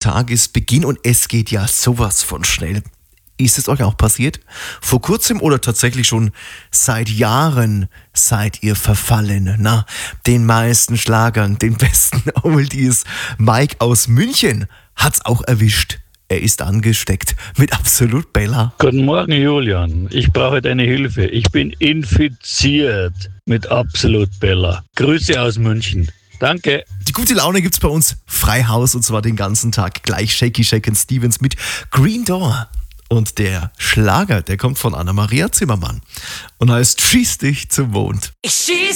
Tagesbeginn und es geht ja sowas von schnell. Ist es euch auch passiert? Vor kurzem oder tatsächlich schon seit Jahren seid ihr verfallen? Na, den meisten Schlagern, den besten Oldies. Mike aus München hat's auch erwischt. Er ist angesteckt mit Absolut Bella. Guten Morgen, Julian. Ich brauche deine Hilfe. Ich bin infiziert mit Absolut Bella. Grüße aus München. Danke. Die gute Laune gibt's bei uns frei Haus und zwar den ganzen Tag. Gleich Shaky Shaken Stevens mit Green Door. Und der Schlager, der kommt von Anna-Maria Zimmermann und heißt Schieß dich zum Mond. Ich schieß